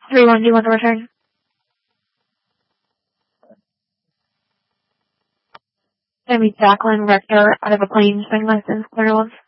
3-1, do you want to return? Gonna be Jacqueline Rector out of a plane, swing license, clear 1.